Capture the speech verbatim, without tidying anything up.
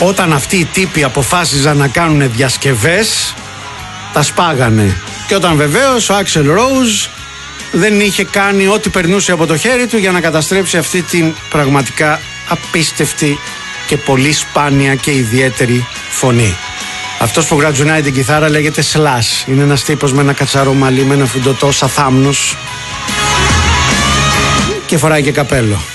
όταν αυτοί οι τύποι αποφάσιζαν να κάνουν διασκευές, τα σπάγανε. Και όταν βεβαίως ο Άξελ Ρόουζ δεν είχε κάνει ό,τι περνούσε από το χέρι του για να καταστρέψει αυτή την πραγματικά απίστευτη και πολύ σπάνια και ιδιαίτερη φωνή. Αυτός που γρατζουνάει την κιθάρα λέγεται Slash. Είναι ένας τύπος με ένα κατσαρό μαλλί, με ένα φουντωτό σαν θάμνος και φοράει και καπέλο.